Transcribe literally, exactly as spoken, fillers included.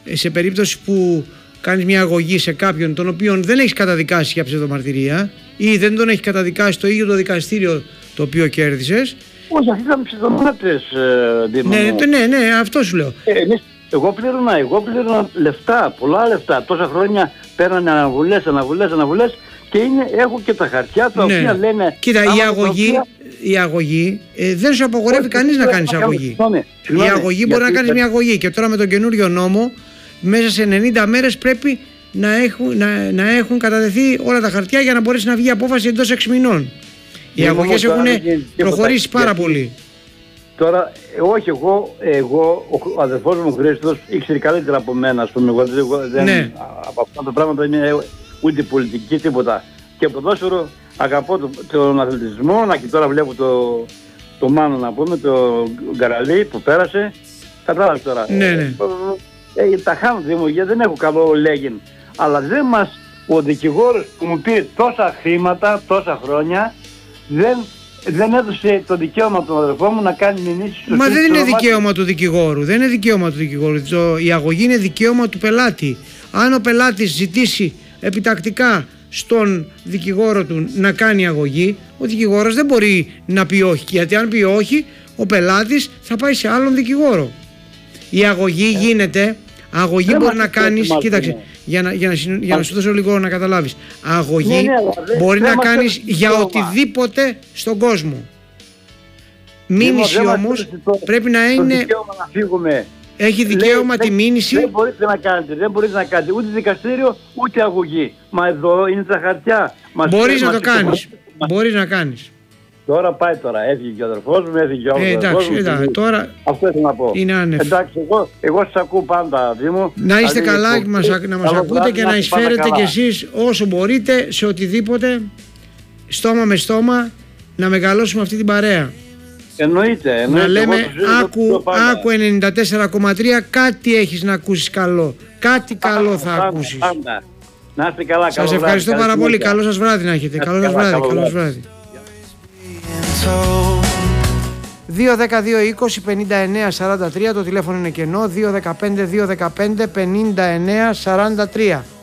σε περίπτωση που κάνεις μια αγωγή σε κάποιον τον οποίον δεν έχεις καταδικάσει για ψευδομαρτυρία ή δεν τον έχει καταδικάσει το ίδιο το δικαστήριο το οποίο κέρδισες. Όχι, αυτοί ήταν ψευδομάρτυρες, Δήμο. Ναι, ναι, ναι, αυτό σου λέω. Ε, εμείς, εγώ πλήρωνα, εγώ πλήρωνα λεφτά, πολλά λεφτά. Τόσα χρόνια παίρνανε αναβουλές, αναβουλές, αναβουλές και είναι, έχω και τα χαρτιά τα ναι. οποία λένε... Κοίτα, η αγωγή, οποία... η αγωγή ε, δεν σου απαγορεύει κανείς να κάνεις αγωγή. Συγνώμη, συγνώμη, η αγωγή μπορεί να κάνεις μια αγωγή και τώρα με τον καινούριο νόμο μέσα σε ενενήντα μέρες πρέπει να έχουν, να, να έχουν κατατεθεί όλα τα χαρτιά για να μπορέσει να βγει απόφαση εντός έξι μηνών. Οι αγωγές έχουν προχωρήσει πάρα γιατί... πολύ. Τώρα, όχι, εγώ, εγώ, ο αδερφός μου ο Χρήστος ήξερε καλύτερα από μένα, ας πούμε, εγώ, δεν, ναι. από αυτά τα πράγματα δεν είναι ούτε πολιτική, τίποτα. Και ποδόσφαιρο, αγαπώ το, τον αθλητισμό, να και τώρα βλέπω το, το Μάνο, να πούμε, το Γκαραλί που πέρασε, κατάλαβες τώρα. Ναι, ναι. Ε, ε, τα χάνω, δημιουργία, δεν έχω καλό λέγειν, αλλά δεν μας, ο δικηγόρος που μου πήρε τόσα χρήματα, τόσα χρόνια, δεν... δεν έδωσε το δικαίωμα του αδερφό μου να κάνει μηνύσεις στο Μα δεν είναι δικαίωμα του δικηγόρου. Δεν είναι δικαίωμα του δικηγόρου. Η αγωγή είναι δικαίωμα του πελάτη. Αν ο πελάτης ζητήσει επιτακτικά στον δικηγόρο του να κάνει αγωγή, ο δικηγόρος δεν μπορεί να πει όχι. Γιατί αν πει όχι, ο πελάτης θα πάει σε άλλον δικηγόρο. Η αγωγή ε. γίνεται. Αγωγή δεν μπορεί να κάνεις. Κοίταξε. Για να, για, να, για να σου δώσω λίγο να καταλάβεις. Αγωγή ναι, ναι, μπορεί δεν να κάνεις για οτιδήποτε στον κόσμο. Μήνυση όμως πρέπει να είναι... Να φύγουμε. Έχει δικαίωμα Λέει, τη μήνυση. Δεν μπορείτε να κάνετε, δεν μπορείτε να κάνετε ούτε δικαστήριο ούτε αγωγή. Μα εδώ είναι τα χαρτιά. Μας μπορείς να το κάνεις. Μπορείς να κάνεις. Τώρα πάει τώρα, έφυγε και ο αδερφός μου, έφυγε ο αδερφός μου. Εντάξει, τώρα αυτό ήθελα να πω. Είναι άνευ. Εντάξει, εγώ, εγώ σας ακούω πάντα, Δήμο. Να είστε δηλαδή, καλά και μας, να μας ακούτε και να εισφέρετε κι εσείς όσο μπορείτε σε οτιδήποτε, στόμα με στόμα, να μεγαλώσουμε αυτή την παρέα. Εννοείται, εννοείται. Να λέμε άκου, άκου ενενήντα τέσσερα κόμμα τρία, κάτι έχεις να ακούσεις καλό. Κάτι καλό θα πάντα, ακούσεις. Πάντα. Να είστε καλά, σας ευχαριστώ βράδυ, πάρα πολύ. Καλό σας βράδυ να έχετε. Καλό σας βράδυ. Καλό σας βράδυ. δύο δέκα δύο είκοσι πενήντα εννέα σαράντα τρία το τηλέφωνο είναι κενό. δύο δεκαπέντε δύο δεκαπέντε πενήντα εννέα σαράντα τρία.